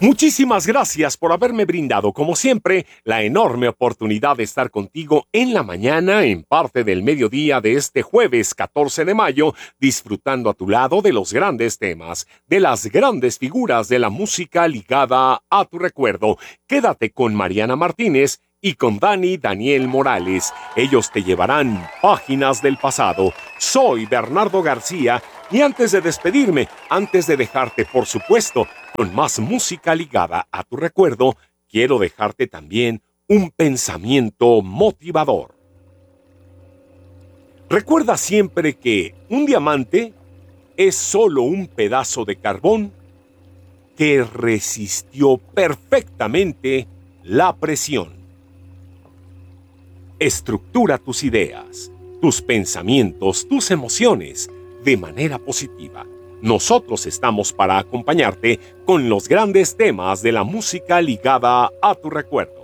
Muchísimas gracias por haberme brindado, como siempre, la enorme oportunidad de estar contigo en la mañana, en parte del mediodía de este jueves 14 de mayo, disfrutando a tu lado de los grandes temas, de las grandes figuras de la música ligada a tu recuerdo. Quédate con Mariana Martínez y con Daniel Morales. Ellos te llevarán páginas del pasado. Soy Bernardo García y antes de despedirme, antes de dejarte, por supuesto, con más música ligada a tu recuerdo, quiero dejarte también un pensamiento motivador. Recuerda siempre que un diamante es solo un pedazo de carbón que resistió perfectamente la presión. Estructura tus ideas, tus pensamientos, tus emociones de manera positiva. Nosotros estamos para acompañarte con los grandes temas de la música ligada a tu recuerdo.